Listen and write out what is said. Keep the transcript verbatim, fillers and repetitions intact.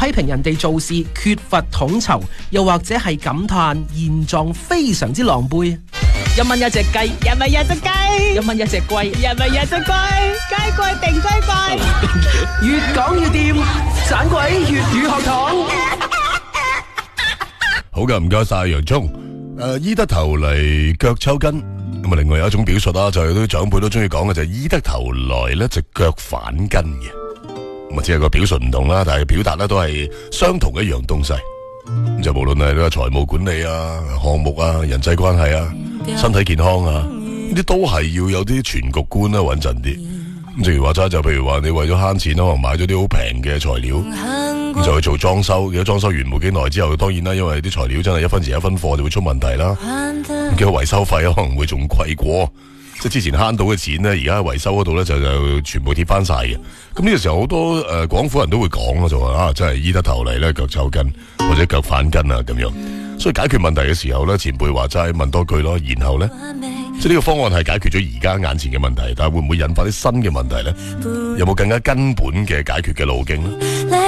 評人哋做事缺乏統籌，又或者係感嘆現狀非常之狼狽。 一蚊一隻雞，一蚊一隻雞，一蚊一隻龜，一蚊一隻龜，雞貴定雞貴。 越講越掂，盞鬼粵語學堂。 好嘅，唔該晒洋蔥。誒，醫得頭嚟腳抽筋。咁啊，另外有一種表述啦，就係啲長輩都中意講嘅，就係醫得頭來咧，就腳反筋嘅。咁啊，只係個表述唔同啦，但係表達咧都係相同一樣東西。咁就無論係呢個財務管理啊、項目啊、人際關係啊、身體健康啊，呢啲都係要有啲全局觀啦，穩陣啲。咁正如話齋，就譬如話你為咗慳錢，可能買咗啲好平嘅材料，咁就去做裝修。如果裝修完冇幾耐之後，當然啦，因為啲材料真係一分錢一分貨，就會出問題啦。咁嘅維修費可能會仲貴過。即係之前慳到嘅錢咧，而家喺維修嗰度咧就就全部貼翻晒嘅。咁呢個時候好多誒、呃、廣府人都會講咯，就話啊，真係醫得頭嚟咧腳抽筋或者腳反筋啊咁樣。所以解決問題嘅時候咧，前輩話齋問多句咯，然後咧，即係呢個方案係解決咗而家眼前嘅問題，但係會唔會引發啲新嘅問題咧？有冇更加根本嘅解決嘅路徑咧？